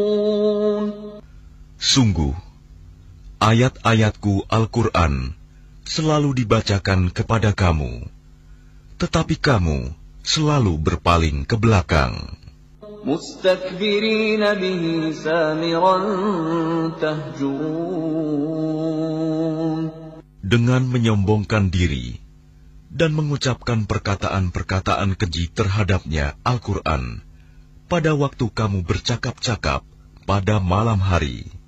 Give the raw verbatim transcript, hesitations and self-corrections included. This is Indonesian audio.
Sungguh, ayat-ayatku Al-Quran selalu dibacakan kepada kamu, tetapi kamu selalu berpaling ke belakang. مستكبرين به سامرا تهجرون. Dengan menyombongkan diri dan mengucapkan perkataan-perkataan keji terhadapnya Al-Quran pada waktu kamu bercakap-cakap pada malam hari.